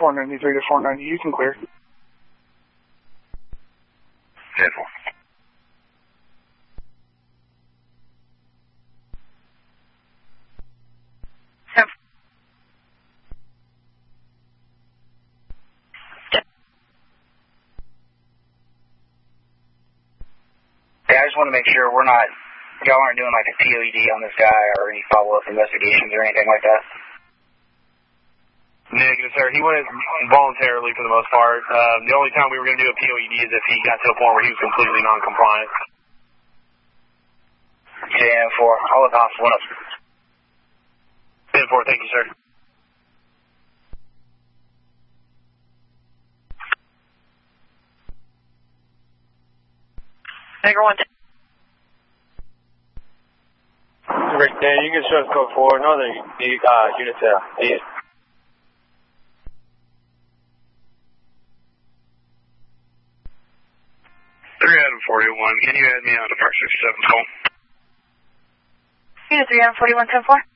493 to 490, you can clear. 10-4. Yeah, I just want to make sure y'all aren't doing like a POED on this guy or any follow-up investigations or anything like that. Negative, sir. He went voluntarily for the most part. The only time we were going to do a POED is if he got to a point where he was completely non-compliant. JM4, I'll look off 1 up. 10-4, thank you, sir. Tiger 1. Rick, Dan, you can show us code 4, northern Unitel. 3 out of 41, can you add me on to Park 67 call? Unit 3 out of 41, 10-4.